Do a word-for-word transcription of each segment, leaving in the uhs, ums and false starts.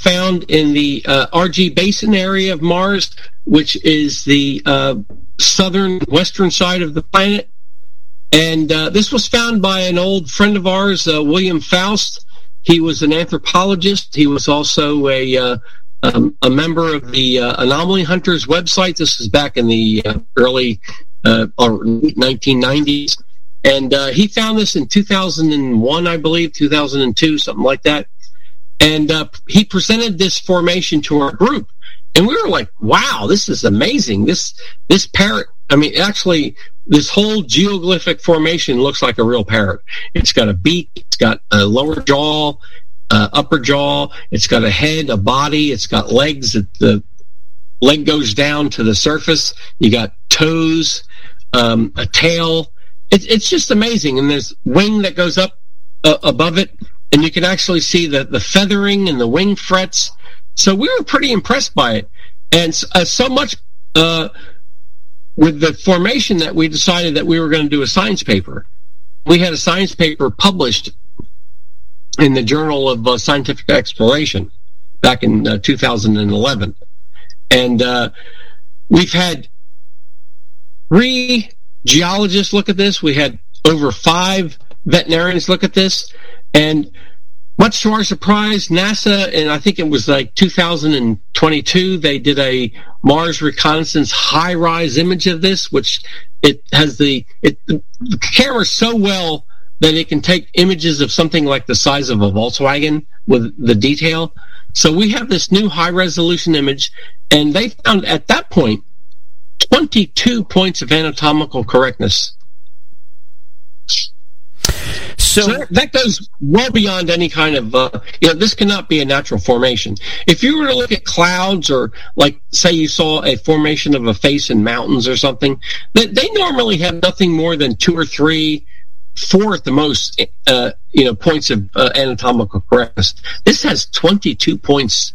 found in the uh, R G Basin area of Mars, which is the uh, southern western side of the planet. And uh, this was found by an old friend of ours, uh, William Faust. He was an anthropologist. He was also a uh, um, a member of the uh, Anomaly Hunters website. This is back in the uh, early uh, or nineteen nineties. And uh, he found this in two thousand one, I believe, two thousand two, something like that. And uh, he presented this formation to our group. And we were like, wow, this is amazing. This this parrot, I mean, actually, this whole geoglyphic formation looks like a real parrot. It's got a beak, it's got a lower jaw, uh, upper jaw, it's got a head, a body, it's got legs. The leg goes down to the surface. You got toes, um, a tail. It, it's just amazing. And there's wing that goes up uh, above it, and you can actually see the, the feathering and the wing frets. So we were pretty impressed by it. And uh, so much uh, with the formation that we decided that we were going to do a science paper. We had a science paper published in the Journal of uh, Scientific Exploration back in uh, two thousand eleven. And uh, we've had three geologists look at this. We had over five veterinarians look at this. And much to our surprise, NASA, and I think it was like two thousand twenty-two, they did a Mars reconnaissance high-rise image of this, which it has the, it, the camera so well that it can take images of something like the size of a Volkswagen with the detail. So we have this new high-resolution image, and they found at that point twenty-two points of anatomical correctness. So, so that, that goes well beyond any kind of, uh, you know, this cannot be a natural formation. If you were to look at clouds or, like, say you saw a formation of a face in mountains or something, they, they normally have nothing more than two or three, four at the most, uh, you know, points of uh, anatomical correctness. This has twenty-two points.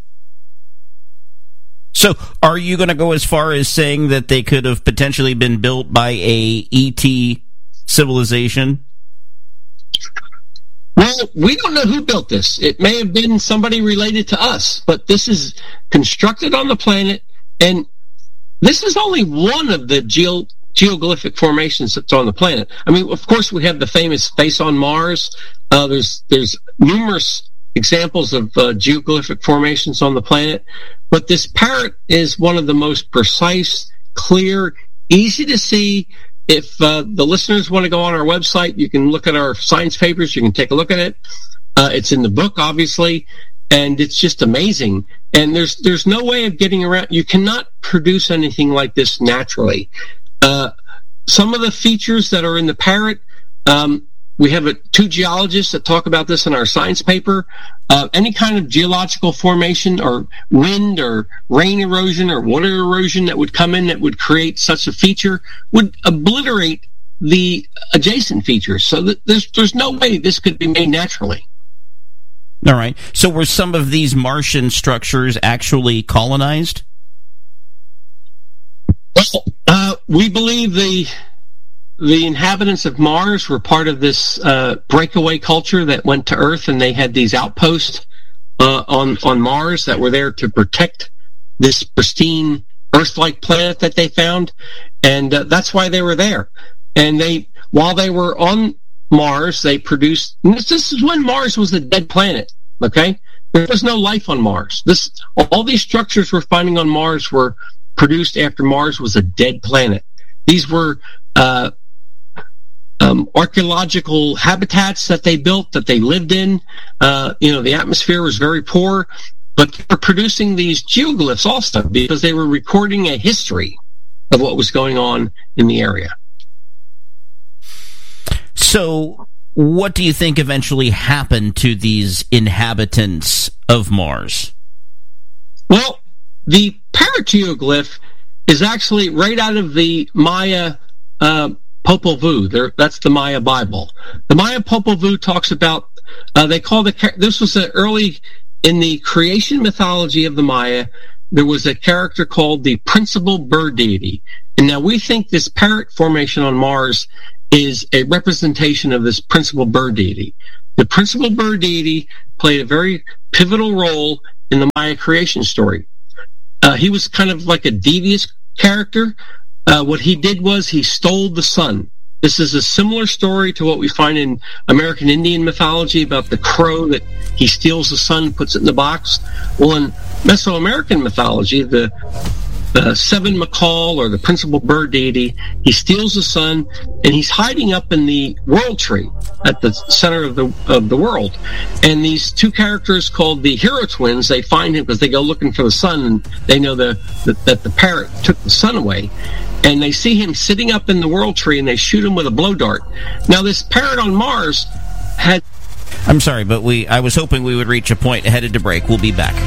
So are you going to go as far as saying that they could have potentially been built by a E T civilization? Well, we don't know who built this. It may have been somebody related to us, but this is constructed on the planet, and this is only one of the geo- geoglyphic formations that's on the planet. I mean, of course, we have the famous face on Mars. Uh, there's there's numerous examples of uh, geoglyphic formations on the planet, but this parrot is one of the most precise, clear, easy to see. If uh, the listeners want to go on our website, you can look at our science papers. You can take a look at it. Uh, it's in the book, obviously, and it's just amazing. And there's there's no way of getting around. You cannot produce anything like this naturally. Uh, some of the features that are in the parrot, um, we have a, two geologists that talk about this in our science paper. Uh, any kind of geological formation or wind or rain erosion or water erosion that would come in that would create such a feature would obliterate the adjacent features. So th- there's there's no way this could be made naturally. All right. So were some of these Martian structures actually colonized? Well, uh, we believe the the inhabitants of Mars were part of this uh, breakaway culture that went to Earth, and they had these outposts uh, on on Mars that were there to protect this pristine Earth-like planet that they found, and uh, that's why they were there. And they, while they were on Mars, they produced. This, this is when Mars was a dead planet. Okay, there was no life on Mars. This all these structures we're finding on Mars were produced after Mars was a dead planet. These were uh, um, archaeological habitats that they built, that they lived in. Uh, you know, the atmosphere was very poor, but they were producing these geoglyphs also because they were recording a history of what was going on in the area. So, what do you think eventually happened to these inhabitants of Mars? Well, the parrot geoglyph is actually right out of the Maya uh, Popol Vuh. There, that's the Maya Bible. The Maya Popol Vuh talks about, uh, they call the, this was the early, in the creation mythology of the Maya, there was a character called the principal bird deity. And now we think this parrot formation on Mars is a representation of this principal bird deity. The principal bird deity played a very pivotal role in the Maya creation story. Uh, he was kind of like a devious character. Uh, what he did was he stole the sun. This is a similar story to what we find in American Indian mythology about the crow that he steals the sun, puts it in the box. Well, in Mesoamerican mythology, the the Seven Macal, or the principal bird deity, he steals the sun, and he's hiding up in the world tree at the center of the of the world. And these two characters called the hero twins, they find him because they go looking for the sun, and they know the, the that the parrot took the sun away. And they see him sitting up in the world tree, and they shoot him with a blow dart. Now, this parrot on Mars had... I'm sorry, but we I was hoping we would reach a point headed to break. We'll be back.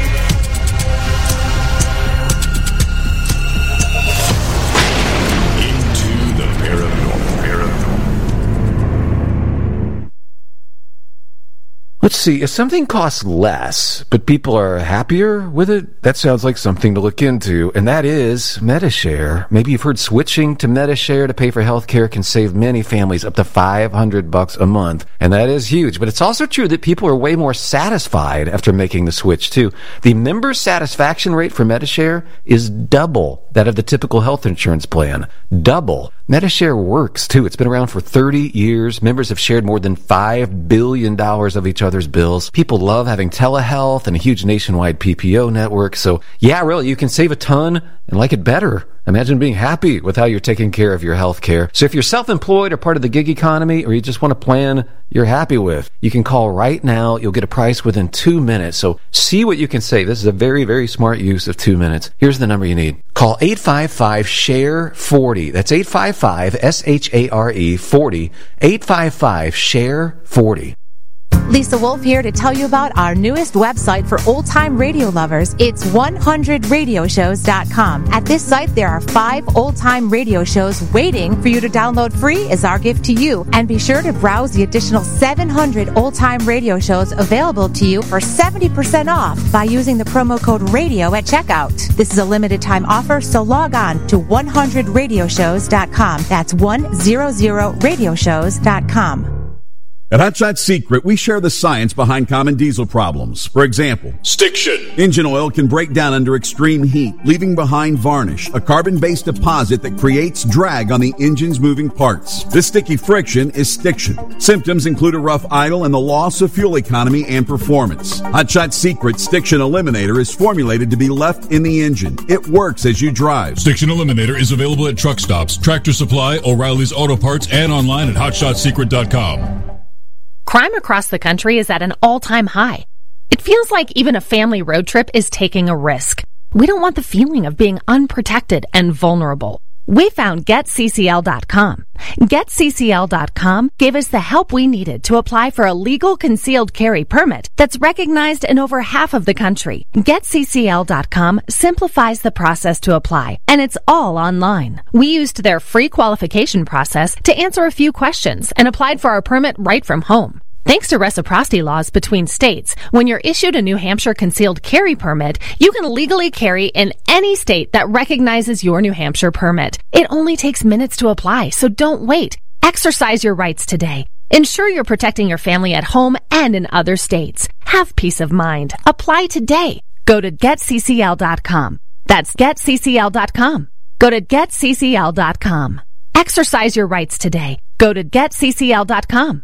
Let's see, if something costs less, but people are happier with it, that sounds like something to look into, and that is Medi-Share. Maybe you've heard switching to Medi-Share to pay for healthcare can save many families up to five hundred bucks a month, and that is huge. But it's also true that people are way more satisfied after making the switch, too. The member satisfaction rate for Medi-Share is double that of the typical health insurance plan. Double. Medi-Share works, too. It's been around for thirty years. Members have shared more than five billion dollars of each other's bills. People love having telehealth and a huge nationwide P P O network. So, yeah, really, you can save a ton and like it better. Imagine being happy with how you're taking care of your health care. So if you're self-employed or part of the gig economy, or you just want a plan you're happy with, you can call right now. You'll get a price within two minutes. So see what you can save. This is a very, very smart use of two minutes. Here's the number you need. Call eight five five, S H A R E, forty. That's eight five five, S H A R E, forty. eight five five, S H A R E, forty. Lisa Wolf here to tell you about our newest website for old-time radio lovers. It's one hundred radio shows dot com. At this site, there are five old-time radio shows waiting for you to download free as our gift to you. And be sure to browse the additional seven hundred old-time radio shows available to you for seventy percent off by using the promo code RADIO at checkout. This is a limited-time offer, so log on to one hundred radio shows dot com. That's one hundred radio shows dot com. At Hot Shot Secret, we share the science behind common diesel problems. For example, stiction. Engine oil can break down under extreme heat, leaving behind varnish, a carbon-based deposit that creates drag on the engine's moving parts. This sticky friction is stiction. Symptoms include a rough idle and the loss of fuel economy and performance. Hot Shot Secret Stiction Eliminator is formulated to be left in the engine. It works as you drive. Stiction Eliminator is available at truck stops, Tractor Supply, O'Reilly's Auto Parts, and online at hot shot secret dot com. Crime across the country is at an all-time high. It feels like even a family road trip is taking a risk. We don't want the feeling of being unprotected and vulnerable. We found Get C C L dot com. Get C C L dot com gave us the help we needed to apply for a legal concealed carry permit that's recognized in over half of the country. Get C C L dot com simplifies the process to apply, and it's all online. We used their free qualification process to answer a few questions and applied for our permit right from home. Thanks to reciprocity laws between states, when you're issued a New Hampshire concealed carry permit, you can legally carry in any state that recognizes your New Hampshire permit. It only takes minutes to apply, so don't wait. Exercise your rights today. Ensure you're protecting your family at home and in other states. Have peace of mind. Apply today. Go to Get C C L dot com. That's Get C C L dot com. Go to Get C C L dot com. Exercise your rights today. Go to Get C C L dot com.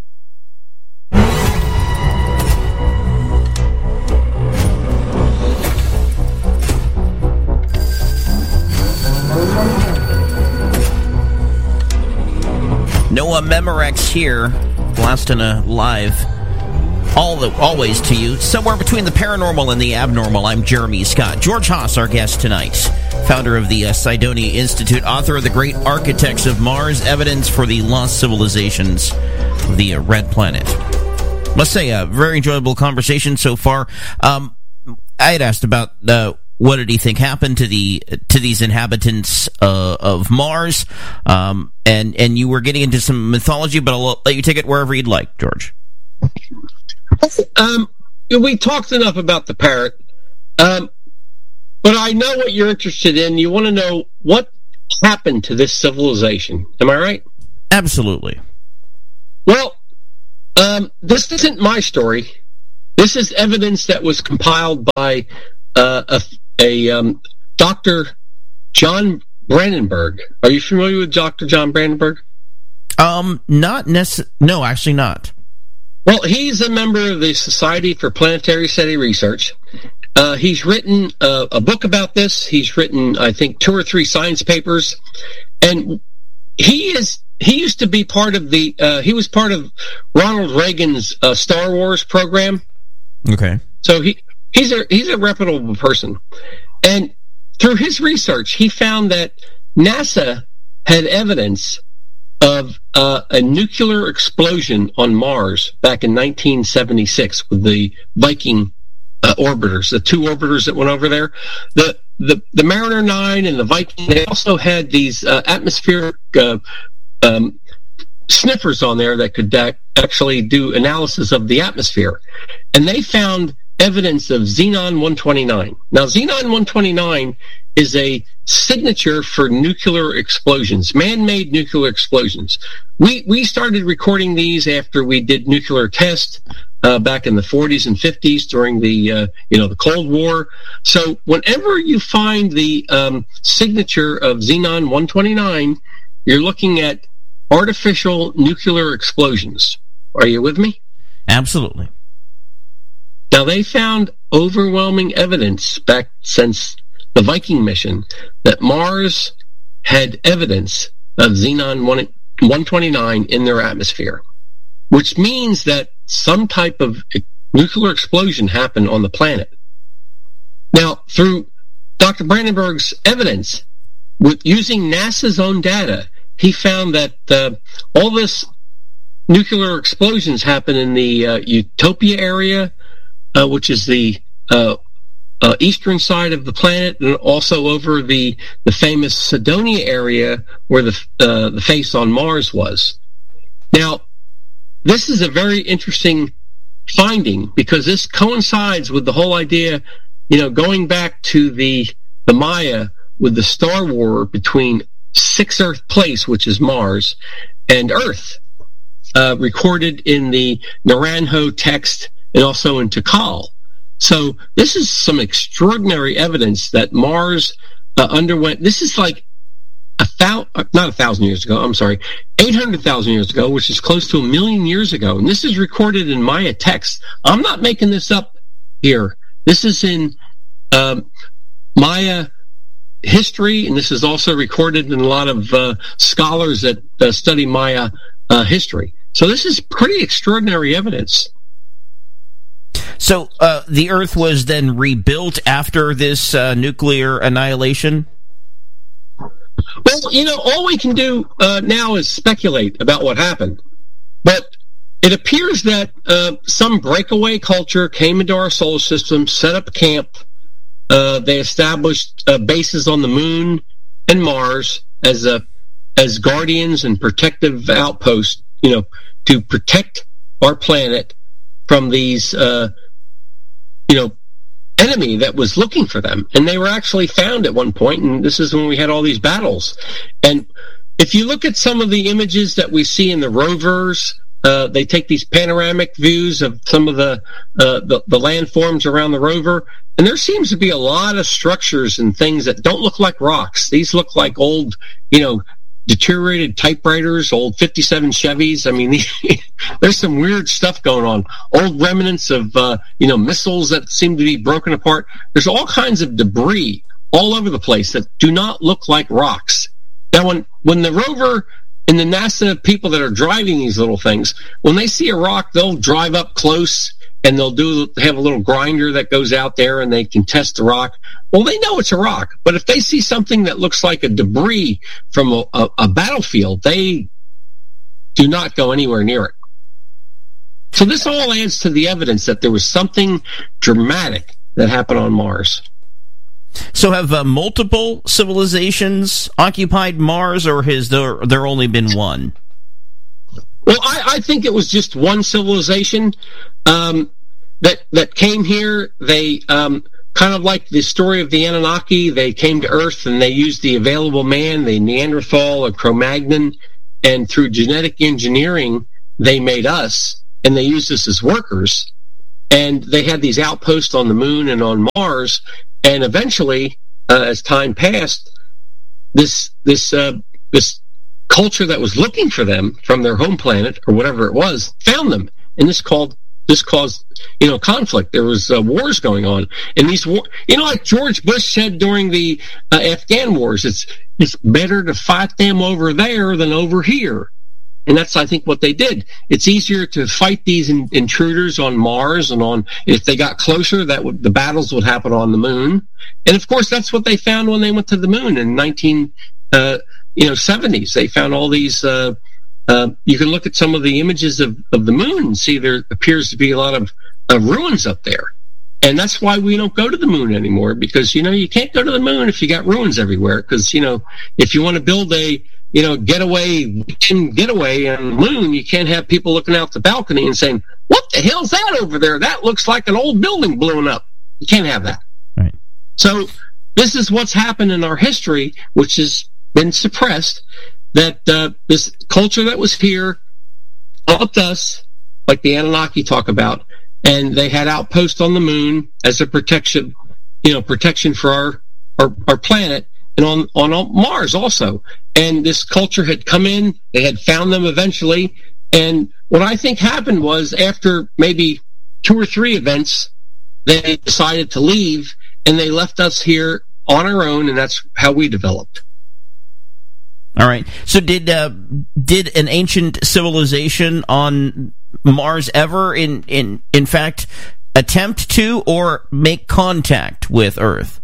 Noah Memorex here, blasting a live, all the, always to you, somewhere between the paranormal and the abnormal. I'm Jeremy Scott. George Haas, our guest tonight, founder of the uh, Cydonia Institute, author of The Great Architects of Mars, Evidence for the Lost Civilizations of the uh, Red Planet. Must say, a very enjoyable conversation so far. Um, I had asked about uh, what did he think happened to the to these inhabitants uh, of Mars, um, and and you were getting into some mythology, but I'll let you take it wherever you'd like, George. Um, we talked enough about the parrot, um, but I know what you're interested in. You want to know what happened to this civilization. Am I right? Absolutely. Well, um, this isn't my story. This is evidence that was compiled by uh, a, a um, Doctor John Brandenburg. Are you familiar with Doctor John Brandenburg? Um, not necess- No, actually not. Well, he's a member of the Society for Planetary SETI Research. Uh, he's written uh, a book about this. He's written, I think, two or three science papers, and he is he used to be part of the. Uh, he was part of Ronald Reagan's uh, Star Wars program. Okay. So he he's a he's a reputable person, and through his research, he found that NASA had evidence of uh, a nuclear explosion on Mars back in nineteen seventy-six with the Viking uh, orbiters, the two orbiters that went over there. The the, the Mariner nine and the Viking, they also had these uh, atmospheric uh, um, sniffers on there that could uh, actually do analysis of the atmosphere. And they found evidence of xenon one twenty-nine. Now, xenon one twenty-nine is a signature for nuclear explosions, man-made nuclear explosions. We we started recording these after we did nuclear tests uh, back in the forties and fifties during the uh, you know the Cold War. So whenever you find the um, signature of xenon one twenty-nine, you're looking at artificial nuclear explosions. Are you with me? Absolutely. Now, they found overwhelming evidence back since the Viking mission that Mars had evidence of xenon one twenty-nine in their atmosphere, which means that some type of nuclear explosion happened on the planet. Now, through Doctor Brandenburg's evidence, with using NASA's own data, he found that uh, all this nuclear explosions happen in the uh, Utopia area, uh, which is the uh, uh, eastern side of the planet, and also over the, the famous Cydonia area where the uh, the face on Mars was. Now, this is a very interesting finding because this coincides with the whole idea, you know, going back to the the Maya with the Star War between Six Earth Place, which is Mars, and Earth, uh, recorded in the Naranjo text and also in Tikal. So this is some extraordinary evidence that Mars uh, underwent. This is like a thousand, not a thousand years ago. I'm sorry, eight hundred thousand years ago, which is close to a million years ago. And this is recorded in Maya text. I'm not making this up here. This is in um, Maya history, and this is also recorded in a lot of uh, scholars that uh, study Maya uh, history. So this is pretty extraordinary evidence. So uh, the Earth was then rebuilt after this uh, nuclear annihilation? Well, you know, all we can do uh, now is speculate about what happened. But it appears that uh, some breakaway culture came into our solar system, set up camp. Uh, they established uh, bases on the moon and Mars as a as guardians and protective outposts, you know, to protect our planet from these, uh, you know, enemy that was looking for them. And they were actually found at one point, and this is when we had all these battles. And if you look at some of the images that we see in the rovers, uh, they take these panoramic views of some of the, uh, the the landforms around the rover, and there seems to be a lot of structures and things that don't look like rocks. These look like old, you know, deteriorated typewriters, old fifty-seven Chevys. I mean, there's some weird stuff going on. Old remnants of, uh, you know, missiles that seem to be broken apart. There's all kinds of debris all over the place that do not look like rocks. Now, when, when the rover and the NASA people that are driving these little things, when they see a rock, they'll drive up close and they'll do have a little grinder that goes out there and they can test the rock. Well, they know it's a rock, but if they see something that looks like a debris from a, a, a battlefield, they do not go anywhere near it. So this all adds to the evidence that there was something dramatic that happened on Mars. So have uh, multiple civilizations occupied Mars, or has there, there only been one? Well, I, I think it was just one civilization um, that that came here. They um, kind of like the story of the Anunnaki. They came to Earth and they used the available man, the Neanderthal or Cro-Magnon, and through genetic engineering, they made us, and they used us as workers. And they had these outposts on the moon and on Mars. And eventually, uh, as time passed, this this uh, this culture that was looking for them from their home planet or whatever it was found them, and this called this caused you know conflict. There was uh, wars going on, and these war, you know, like George Bush said during the uh, Afghan wars, it's it's better to fight them over there than over here. And that's, I think, what they did. It's easier to fight these in, intruders on Mars, and on if they got closer, that would, the battles would happen on the moon. And of course, that's what they found when they went to the moon in nineteen uh, you know seventies. They found all these. Uh, uh, you can look at some of the images of, of the moon and see there appears to be a lot of uh, ruins up there. And that's why we don't go to the moon anymore, because you know you can't go to the moon if you got ruins everywhere. Because you know if you want to build a you know, getaway, getaway on the moon, you can't have people looking out the balcony and saying, what the hell's that over there? That looks like an old building blown up. You can't have that. Right. So this is what's happened in our history, which has been suppressed, that uh, this culture that was here helped us, like the Anunnaki talk about, and they had outposts on the moon as a protection, you know, protection for our, our, our planet. And on, on Mars also. And this culture had come in, they had found them eventually. And what I think happened was after maybe two or three events, they decided to leave, and they left us here on our own, and that's how we developed. All right. So did uh, did an ancient civilization on Mars ever, in, in, in fact, attempt to or make contact with Earth?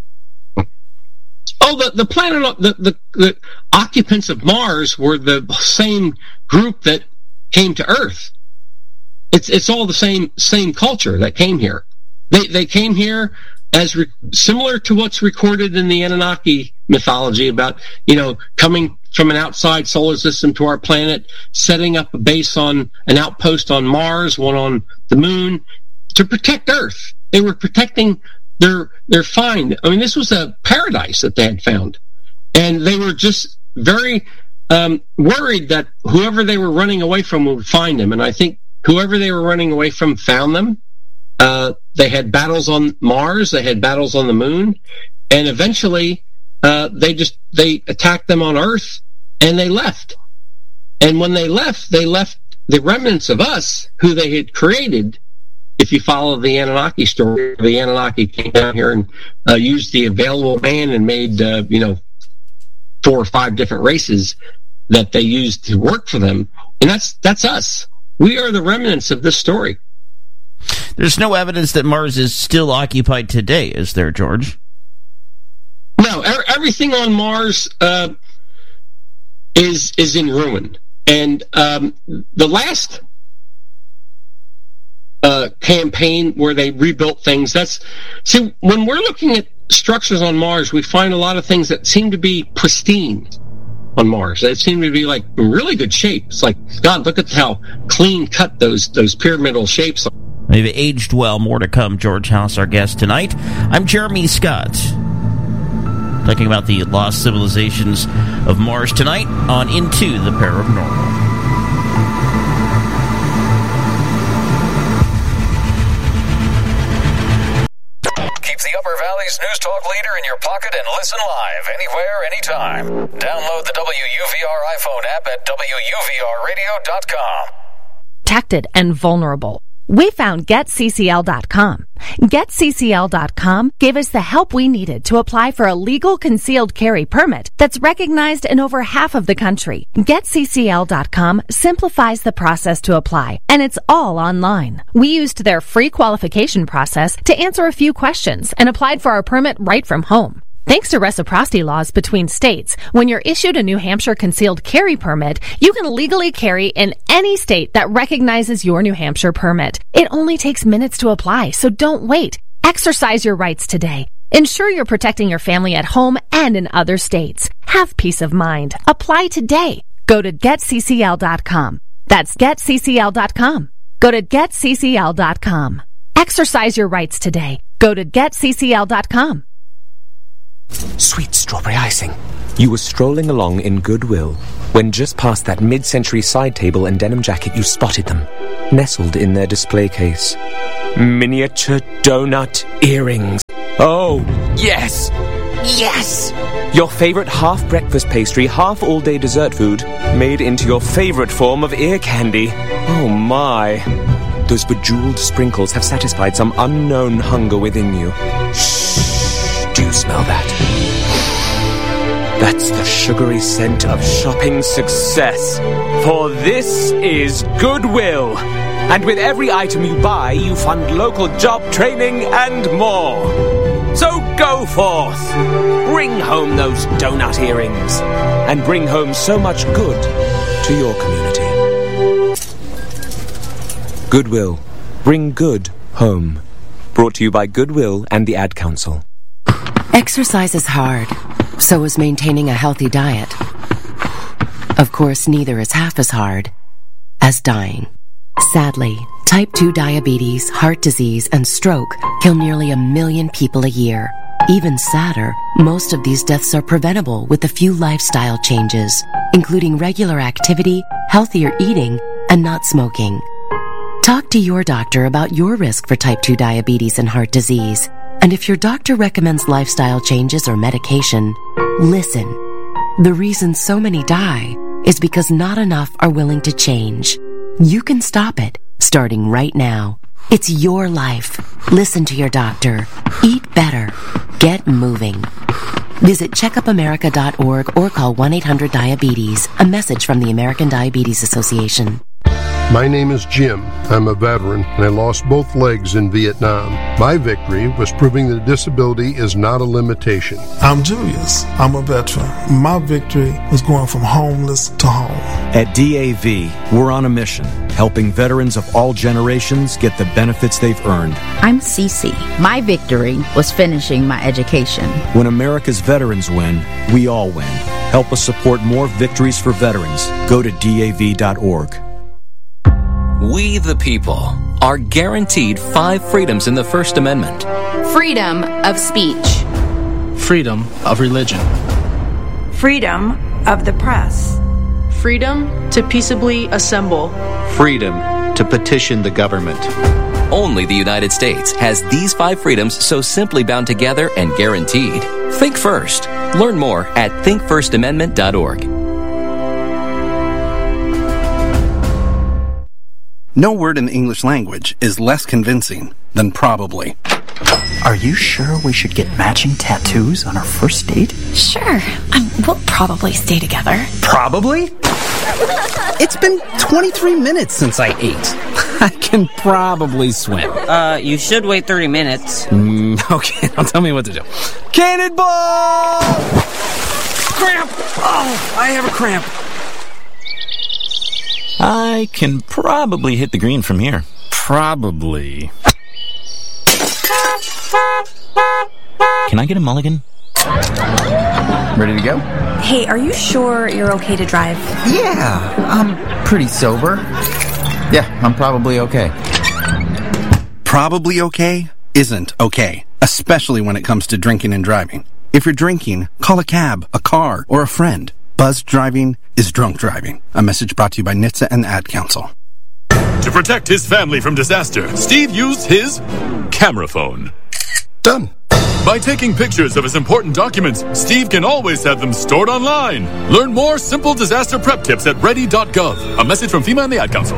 Oh, the, the planet, the, the, the occupants of Mars were the same group that came to Earth. It's it's all the same same culture that came here. They they came here as re, similar to what's recorded in the Anunnaki mythology about, you know, coming from an outside solar system to our planet, setting up a base on an outpost on Mars, one on the moon, to protect Earth. They were protecting Their their find. I mean, this was a paradise that they had found, and they were just very um, worried that whoever they were running away from would find them. And I think whoever they were running away from found them. Uh, they had battles on Mars, they had battles on the moon, and eventually uh, they just they attacked them on Earth, and they left. And when they left, they left the remnants of us who they had created. If you follow the Anunnaki story, the Anunnaki came down here and uh, used the available man and made, uh, you know, four or five different races that they used to work for them. And that's that's us. We are the remnants of this story. There's no evidence that Mars is still occupied today, is there, George? No, er- everything on Mars uh, is is in ruin. And um, the last Uh, campaign where they rebuilt things. That's see, when we're looking at structures on Mars, we find a lot of things that seem to be pristine on Mars. They seem to be like in really good shape. It's like, God, look at how clean cut those those pyramidal shapes are. They've aged well. More to come. George House, our guest tonight. I'm Jeremy Scott, talking about the lost civilizations of Mars tonight on Into the Paranormal. Keep the Upper Valley's News Talk leader in your pocket and listen live anywhere, anytime. Download the W U V R iPhone app at W U V R radio dot com. Protected and vulnerable. We found Get C C L dot com. Get C C L dot com gave us the help we needed to apply for a legal concealed carry permit that's recognized in over half of the country. Get C C L dot com simplifies the process to apply, and it's all online. We used their free qualification process to answer a few questions and applied for our permit right from home. Thanks to reciprocity laws between states, when you're issued a New Hampshire concealed carry permit, you can legally carry in any state that recognizes your New Hampshire permit. It only takes minutes to apply, so don't wait. Exercise your rights today. Ensure you're protecting your family at home and in other states. Have peace of mind. Apply today. Go to Get C C L dot com. That's Get C C L dot com. Go to Get C C L dot com. Exercise your rights today. Go to Get C C L dot com. Sweet strawberry icing. You were strolling along in Goodwill when just past that mid-century side table and denim jacket you spotted them, nestled in their display case. Miniature donut earrings. Oh, yes! Yes! Your favorite half-breakfast pastry, half-all-day dessert food, made into your favorite form of ear candy. Oh, my. Those bejeweled sprinkles have satisfied some unknown hunger within you. Shh! Do you smell that? That's the sugary scent of shopping success. For this is Goodwill. And with every item you buy, you fund local job training and more. So go forth. Bring home those donut earrings. And bring home so much good to your community. Goodwill. Bring good home. Brought to you by Goodwill and the Ad Council. Exercise is hard. So is maintaining a healthy diet. Of course, neither is half as hard as dying. Sadly, type two diabetes, heart disease, and stroke kill nearly a million people a year. Even sadder, most of these deaths are preventable with a few lifestyle changes, including regular activity, healthier eating, and not smoking. Talk to your doctor about your risk for type two diabetes and heart disease. And if your doctor recommends lifestyle changes or medication, listen. The reason so many die is because not enough are willing to change. You can stop it, starting right now. It's your life. Listen to your doctor. Eat better. Get moving. Visit checkup america dot org or call one eight hundred diabetes. A message from the American Diabetes Association. My name is Jim. I'm a veteran, and I lost both legs in Vietnam. My victory was proving that disability is not a limitation. I'm Julius. I'm a veteran. My victory was going from homeless to home. At D A V, we're on a mission, helping veterans of all generations get the benefits they've earned. I'm Cece. My victory was finishing my education. When America's veterans win, we all win. Help us support more victories for veterans. Go to D A V dot org. We, the people, are guaranteed five freedoms in the First Amendment. Freedom of speech. Freedom of religion. Freedom of the press. Freedom to peaceably assemble. Freedom to petition the government. Only the United States has these five freedoms so simply bound together and guaranteed. Think first. Learn more at think first amendment dot org. No word in the English language is less convincing than probably. Are you sure we should get matching tattoos on our first date? Sure. Um, we'll probably stay together. Probably? It's been twenty-three minutes since I ate. I can probably swim. Uh, you should wait thirty minutes. Mm, okay, now tell me what to do. Cannonball! Cramp! Oh, I have a cramp. I can probably hit the green from here. Probably. Can I get a mulligan? Ready to go? Hey, are you sure you're okay to drive? Yeah, I'm pretty sober. Yeah, I'm probably okay. Probably okay isn't okay, especially when it comes to drinking and driving. If you're drinking, call a cab, a car, or a friend. Buzzed driving is drunk driving. A message brought to you by N H T S A and the Ad Council. To protect his family from disaster, Steve used his camera phone. Done. By taking pictures of his important documents, Steve can always have them stored online. Learn more simple disaster prep tips at ready dot gov. A message from FEMA and the Ad Council.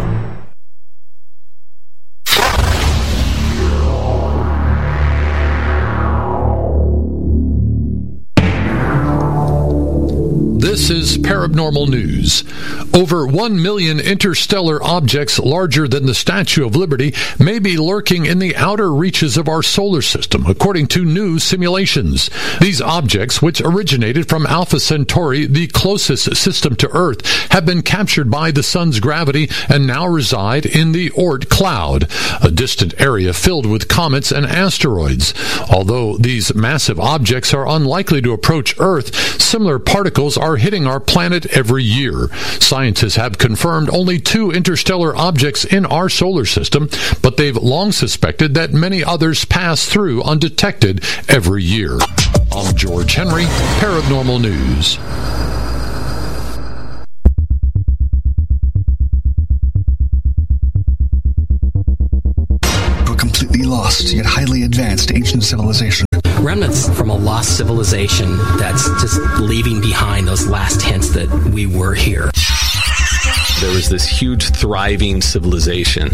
This is Paranormal News. Over one million interstellar objects larger than the Statue of Liberty may be lurking in the outer reaches of our solar system, according to new simulations. These objects, which originated from Alpha Centauri, the closest system to Earth, have been captured by the sun's gravity and now reside in the Oort cloud, a distant area filled with comets and asteroids. Although these massive objects are unlikely to approach Earth, similar particles are hitting our planet every year. Scientists have confirmed only two interstellar objects in our solar system, but they've long suspected that many others pass through undetected every year. I'm George Henry, Paranormal News. We're completely vast yet highly advanced ancient civilization. Remnants from a lost civilization that's just leaving behind those last hints that we were here. There was this huge thriving civilization.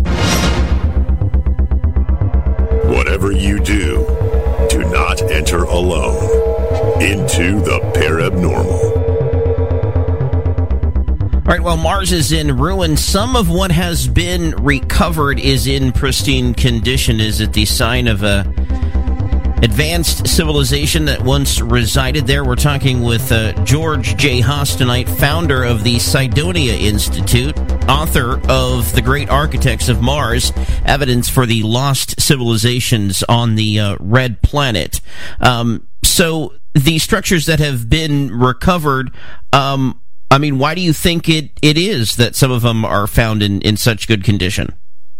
Whatever you do, do not enter alone into the Parabnormal. All right, well, Mars is in ruin. Some of what has been recovered is in pristine condition. Is it the sign of a advanced civilization that once resided there? We're talking with uh, George J. Haas tonight, founder of the Cydonia Institute, author of The Great Architects of Mars, Evidence for the Lost Civilizations on the uh, Red Planet. Um, so the structures that have been recovered, um, I mean, why do you think it, it is that some of them are found in, in such good condition?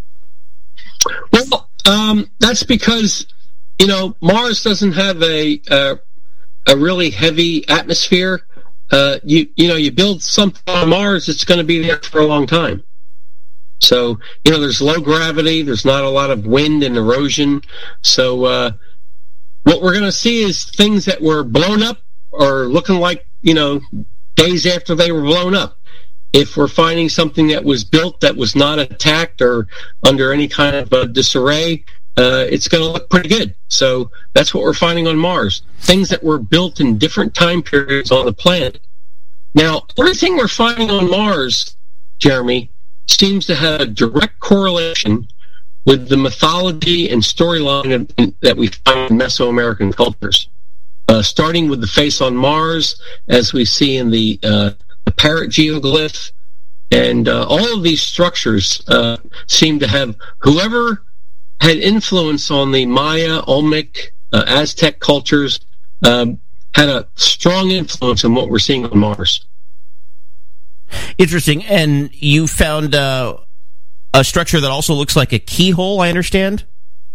Well, um, that's because, you know, Mars doesn't have a uh, a really heavy atmosphere. Uh, you you know, you build something on Mars, it's going to be there for a long time. So, you know, there's low gravity, there's not a lot of wind and erosion. So uh, what we're going to see is things that were blown up or looking like, you know, days after they were blown up. If we're finding something that was built that was not attacked or under any kind of uh, disarray, uh, it's going to look pretty good. So that's what we're finding on Mars. Things that were built in different time periods on the planet. Now, everything we're finding on Mars, Jeremy, seems to have a direct correlation with the mythology and storyline that we find in Mesoamerican cultures. Uh, starting with the face on Mars, as we see in the, uh, the parrot geoglyph, and uh, all of these structures uh, seem to have whoever had influence on the Maya, Olmec, uh, Aztec cultures um, had a strong influence on what we're seeing on Mars. Interesting. And you found uh, a structure that also looks like a keyhole, I understand?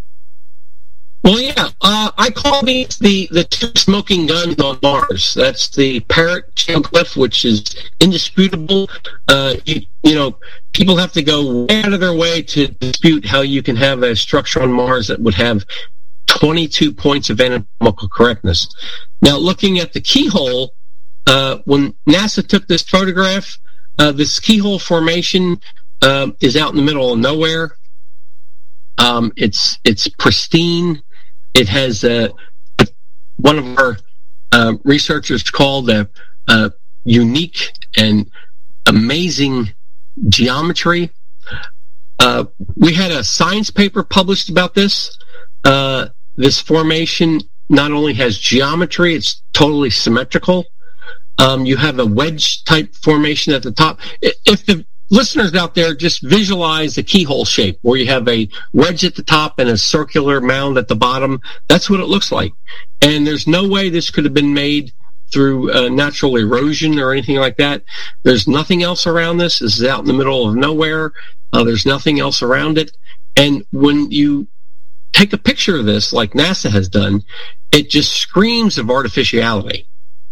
Well, yeah, uh, I call these the, the two smoking guns on Mars. That's the parrot geoglyph, which is indisputable. Uh, you, you know, people have to go way out of their way to dispute how you can have a structure on Mars that would have twenty-two points of anatomical correctness. Now, looking at the keyhole, uh, when NASA took this photograph, uh, this keyhole formation uh, is out in the middle of nowhere. Um, it's it's pristine. It has uh, one of our uh, researchers called a, a unique and amazing geometry. Uh, we had a science paper published about this. Uh, this formation not only has geometry, it's totally symmetrical. Um, you have a wedge-type formation at the top. If the listeners out there just visualize a keyhole shape where you have a wedge at the top and a circular mound at the bottom, that's what it looks like. And there's no way this could have been made through uh, natural erosion or anything like that. There's nothing else around this. This is out in the middle of nowhere. Uh, there's nothing else around it. And when you take a picture of this, like NASA has done, it just screams of artificiality.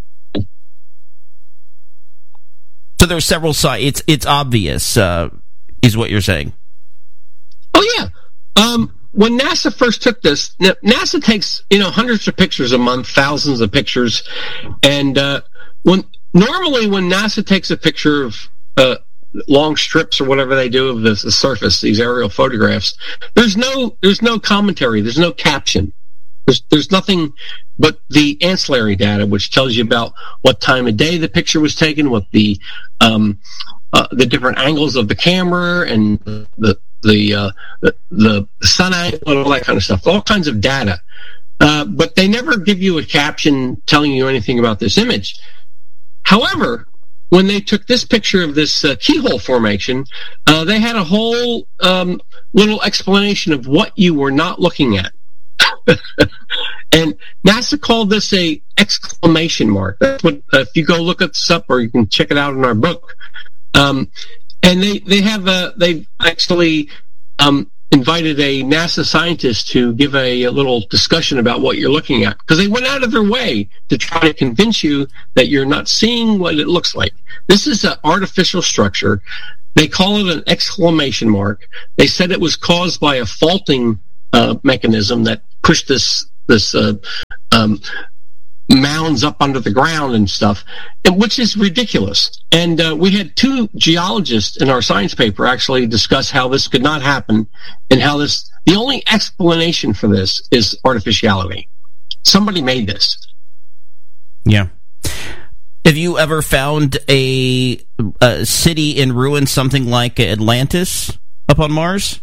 So there's several sides. It's it's obvious, uh, is what you're saying. Oh yeah. Um, when NASA first took this, NASA takes you know hundreds of pictures a month, thousands of pictures, and uh, when normally when NASA takes a picture of uh, long strips or whatever they do of the, the surface, these aerial photographs, there's no there's no commentary, there's no caption. There's, there's nothing but the ancillary data, which tells you about what time of day the picture was taken, what the um, uh, the different angles of the camera, and the the, uh, the the sun angle and all that kind of stuff. All kinds of data, uh, but they never give you a caption telling you anything about this image. However, when they took this picture of this uh, keyhole formation, uh, they had a whole um, little explanation of what you were not looking at. And NASA called this a exclamation mark. That's what, uh, if you go look this up, or you can check it out in our book. Um, and they they have a, they've actually um, invited a NASA scientist to give a, a little discussion about what you're looking at, because they went out of their way to try to convince you that you're not seeing what it looks like. This is an artificial structure. They call it an exclamation mark. They said it was caused by a faulting uh, mechanism that pushed this this uh, um, mounds up under the ground and stuff, and which is ridiculous. And uh, we had two geologists in our science paper actually discuss how this could not happen, and how this the only explanation for this is artificiality. Somebody made this. Yeah. Have you ever found a, a city in ruins, something like Atlantis, up on Mars?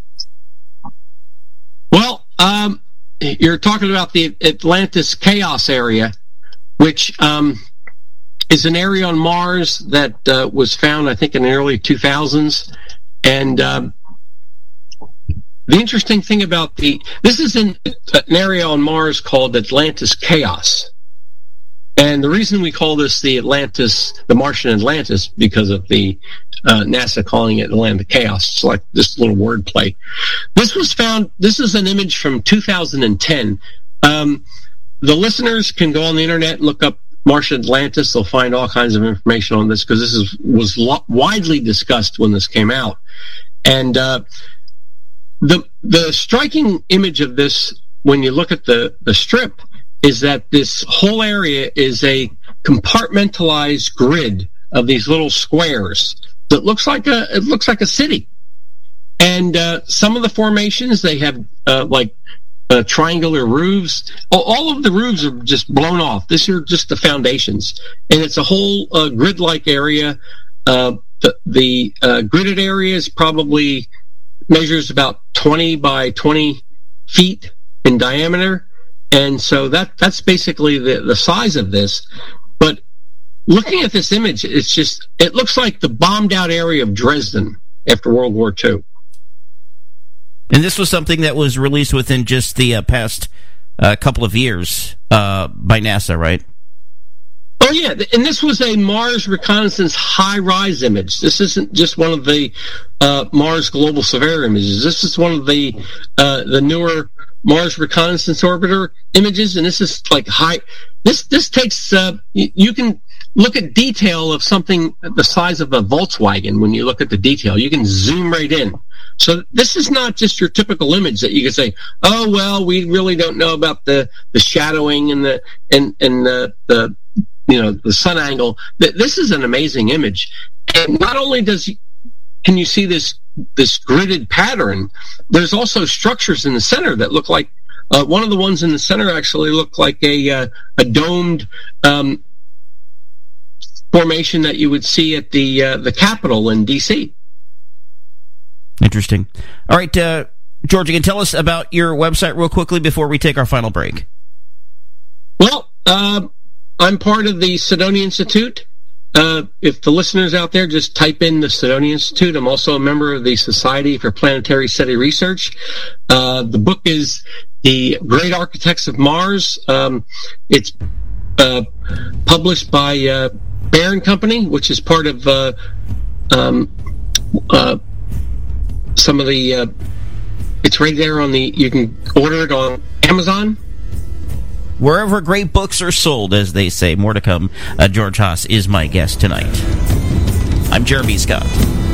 Well, um, you're talking about the Atlantis Chaos area, which um, is an area on Mars that uh, was found, I think, in the early two thousands. And um, the interesting thing about the... This is in an area on Mars called Atlantis Chaos. And the reason we call this the Atlantis, the Martian Atlantis, because of the uh, NASA calling it Atlantis Chaos. It's like this little wordplay. This was found, this is an image from two thousand ten. Um, the listeners can go on the internet and look up Martian Atlantis. They'll find all kinds of information on this, because this is, was lo- widely discussed when this came out. And uh, the the striking image of this, when you look at the, the strip, is that this whole area is a compartmentalized grid of these little squares that looks like a it looks like a city. And uh, some of the formations, they have uh, like uh, triangular roofs. All of the roofs are just blown off. These are just the foundations, and it's a whole uh, grid-like area. Uh, the the uh, gridded area is probably measures about twenty by twenty feet in diameter. And so that that's basically the, the size of this. But looking at this image, it's just, it looks like the bombed out area of Dresden after World War Two. And this was something that was released within just the uh, past uh, couple of years uh, by NASA, right? Oh, yeah. And this was a Mars Reconnaissance high-rise image. This isn't just one of the uh, Mars Global Surveyor images. This is one of the uh, the newer Mars Reconnaissance Orbiter images, and this is like high. This this takes. Uh, you, you can look at detail of something the size of a Volkswagen. When you look at the detail, you can zoom right in. So this is not just your typical image that you can say, "Oh well, we really don't know about the, the shadowing and the and and the the you know the sun angle." This is an amazing image, and not only does can you see this this gridded pattern, there's also structures in the center that look like uh, one of the ones in the center actually look like a uh, a domed um, formation that you would see at the uh, the Capitol in D C. Interesting. All right, uh, George, you can tell us about your website real quickly before we take our final break. Well, uh, I'm part of the Sidonia Institute. Uh, if the listeners out there just type in the Sidonia Institute, I'm also a member of the Society for Planetary SETI Research. Uh, the book is The Great Architects of Mars. Um, it's uh, published by uh, Bear and Company, which is part of uh, um, uh, some of the... Uh, it's right there on the... You can order it on Amazon. Wherever great books are sold, as they say. More to come. Uh, George Haas is my guest tonight. I'm Jeremy Scott.